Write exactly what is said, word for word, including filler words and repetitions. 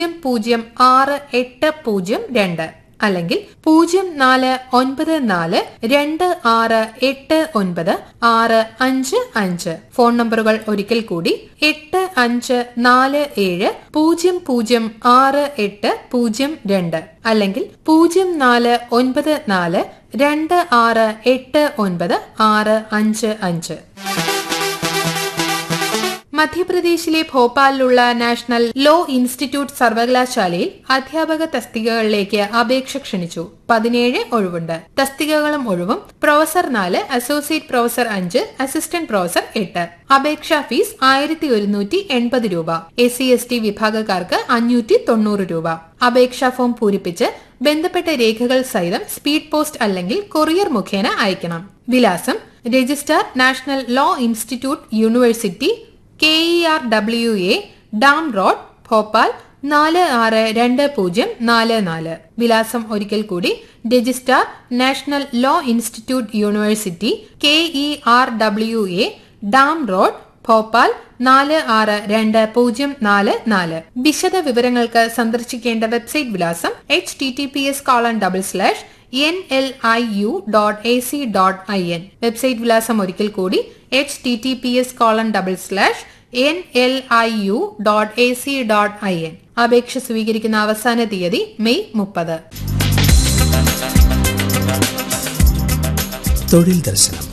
പൂജ്യം ആറ് എട്ട് പൂജ്യം രണ്ട് അല്ലെങ്കിൽ പൂജ്യം നാല് ഒൻപത് നാല് രണ്ട് ആറ് എട്ട് ഒൻപത് ആറ് അഞ്ച് അഞ്ച്. ഫോൺ നമ്പറുകൾ ഒരിക്കൽ കൂടി: എട്ട് അഞ്ച് നാല് ഏഴ് പൂജ്യം പൂജ്യം ആറ് എട്ട് പൂജ്യം രണ്ട് അല്ലെങ്കിൽ പൂജ്യം നാല് ഒൻപത് നാല് രണ്ട് ആറ് എട്ട് ഒൻപത് ആറ് അഞ്ച് അഞ്ച്. മധ്യപ്രദേശിലെ ഭോപ്പാലിലുള്ള നാഷണൽ ലോ ഇൻസ്റ്റിറ്റ്യൂട്ട് സർവകലാശാലയിൽ അധ്യാപക തസ്തികകളിലേക്ക് അപേക്ഷ ക്ഷണിച്ചു. പതിനേഴ് ഒഴിവുണ്ട്. തസ്തികകളും ഒഴിവും: പ്രൊഫസർ നാല്, അസോസിയേറ്റ് പ്രൊഫസർ അഞ്ച്, അസിസ്റ്റന്റ് പ്രൊഫസർ എട്ട്. അപേക്ഷാ ഫീസ് ആയിരത്തി ഒരുന്നൂറ്റി എൺപത് രൂപ. എസ് സി എസ് ടി വിഭാഗക്കാർക്ക് അഞ്ഞൂറ്റി തൊണ്ണൂറ് രൂപ. അപേക്ഷാ ഫോം പൂരിപ്പിച്ച് ബന്ധപ്പെട്ട രേഖകൾ സഹിതം സ്പീഡ് പോസ്റ്റ് അല്ലെങ്കിൽ കൊറിയർ മുഖേന അയക്കണം. വിലാസം: registrar, national law institute, university, K E R W A, dam road, Bhopal നാല് ആറ് രണ്ട് പൂജ്യം നാല് നാല്. വിലാസം ഒരിക്കൽ കൂടി: registrar, national law institute, university, K E R W A, dam road, Bhopal നാല് ആറ് രണ്ട് പൂജ്യം നാല് നാല്. വിശദ വിവരങ്ങൾക്ക് സന്ദർശിക്കേണ്ട വെബ്സൈറ്റ് വിലാസം: H T T P S colon double slash N L I U dot A C dot I N. Website വിലാസം ഒരിക്കൽ കൂടി: H T T P S colon double slash N L I U dot A C dot I N. അപേക്ഷ സ്വീകരിക്കുന്ന അവസാന തീയതി May മുപ്പത്. തൊഴിൽ ദർശനം